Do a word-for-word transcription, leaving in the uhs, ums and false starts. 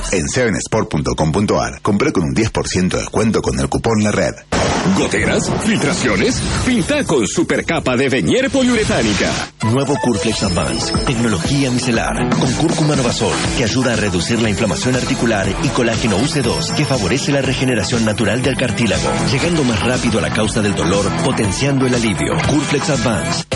en seven sport punto com punto ar. Compré con un diez por ciento de descuento con el cupón La Red. ¿Goteras? ¿Filtraciones? Pinta con supercapa de Venier poliuretánica. Nuevo Curflex Advance. Tecnología micelar. Con cúrcuma novasol, que ayuda a reducir la inflamación articular, y colágeno U C dos, que favorece la regeneración natural del cartílago, llegando más rápido a la causa del dolor, potenciando el alivio. Curflex Advance.